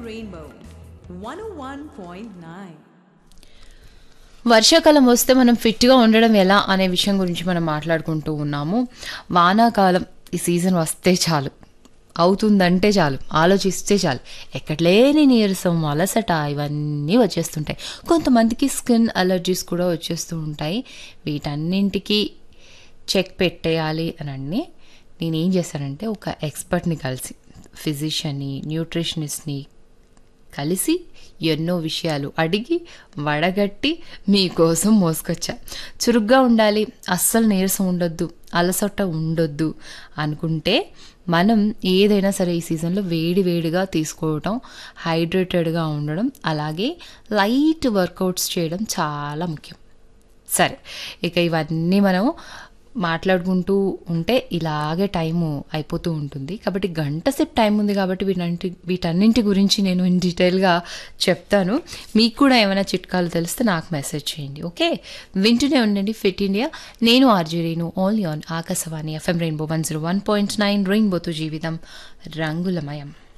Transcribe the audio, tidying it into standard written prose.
Rainbow 101.9. వర్షాకాలం వస్తే మనం ఫిట్గా ఉండడం ఎలా అనే విషయం గురించి మనం మాట్లాడుకుంటూ ఉన్నాము. వానాకాలం ఈ సీజన్ వస్తే చాలు, అవుతుందంటే చాలు, ఆలోచిస్తే చాలు, ఎక్కడలేని నీరసం, అలసట ఇవన్నీ వచ్చేస్తుంటాయి. కొంతమందికి స్కిన్ అలర్జీస్ కూడా వచ్చేస్తూ ఉంటాయి. వీటన్నింటికి చెక్ పెట్టేయాలి అని నేనేం చేశానంటే ఒక ఎక్స్పర్ట్ని కలిసి, ఫిజిషియన్ని, న్యూట్రిషనిస్ట్ని కలిసి ఎన్నో విషయాలు అడిగి వడగట్టి మీకోసం మోసుకొచ్చా. చురుగ్గా ఉండాలి, అస్సలు నీరసం ఉండొద్దు, అలసట ఉండొద్దు అనుకుంటే మనం ఏదైనా సరే ఈ సీజన్లో వేడి వేడిగా తీసుకోవటం, హైడ్రేటెడ్గా ఉండడం, అలాగే లైట్ వర్కౌట్స్ చేయడం చాలా ముఖ్యం. సరే, ఇక ఇవన్నీ మనం మాట్లాడుకుంటూ ఉంటే ఇలాగే టైము అయిపోతూ ఉంటుంది. కాబట్టి గంట సేపు టైం ఉంది కాబట్టి వీటన్నింటి గురించి నేను ఇన్ డీటెయిల్గా చెప్తాను. మీకు కూడా ఏమైనా చిట్కాలు తెలిస్తే నాకు మెసేజ్ చేయండి. ఓకే, వింటూనే ఉండండి ఫిట్ ఇండియా. నేను RJ Renu, only on Akashvani FM rainbow 101.9 రెయిన్బోతో జీవితం రంగులమయం.